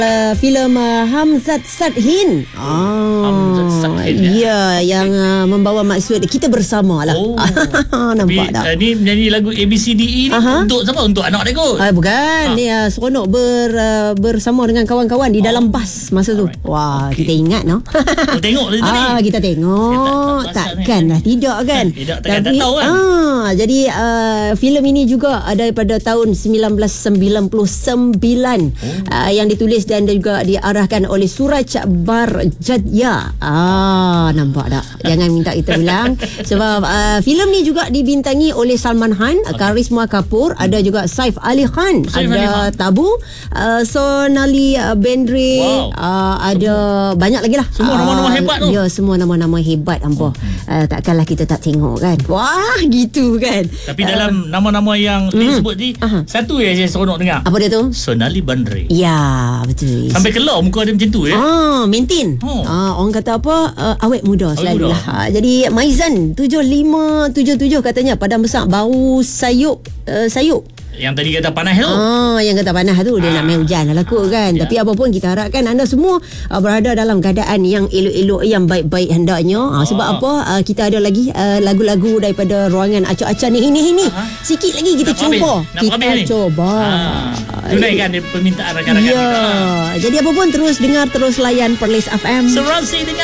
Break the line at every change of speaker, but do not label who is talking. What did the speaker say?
Filem Hamzat Sadhin.
Hamzat Sadhin,
ya, yang membawa maksud kita bersama lah. Nampak tak?
Ni menyanyi lagu ABCDE ni untuk siapa? Untuk anak dia kot?
Bukan. Dia seronok bersama dengan kawan-kawan di dalam bas masa tu. Wah, kita ingat no.
Tengok tadi.
Kita tengok. Takkanlah tidak kan?
Tidak, takkan tak tahu kan?
Jadi filem ini juga daripada tahun 1999 yang ditulis dan juga diarahkan oleh Suraj Barjatya. Nampak tak? Jangan minta kita ulang. Sebab filem ni juga dibintangi oleh Salman Khan, Karisma Kapoor, ada juga Saif Ali Khan, ada Tabu, Sonali Bendre, ada banyak lagi lah.
Semua nama-nama hebat tu.
Ya, semua nama-nama hebat hampa. Takkanlah kita tak tengok kan. Wah, gitu kan.
Tapi dalam nama-nama yang disebut ni, satu yang saya seronok dengar.
Apa dia tu?
Sonali Bendre.
Ya, betul.
Sampai kelar muka dia macam tu
maintain. Orang kata apa? Awet muda selalu lah. Jadi Maizan 7577 katanya Padang Besar bau sayup.
Yang tadi kata panas tu.
Yang kata panas tu dia nak main hujan lah kot kan. Tapi apa pun kita harapkan anda semua berada dalam keadaan yang elok-elok, yang baik-baik hendaknya. Sebab apa? Kita ada lagi lagu-lagu daripada ruangan acak-acak ni. Sikit lagi kita cuba.
Tunaikan permintaan rakan-rakan kita.
Jadi apa pun terus dengar, terus layan Perlis FM.
Serasi dengan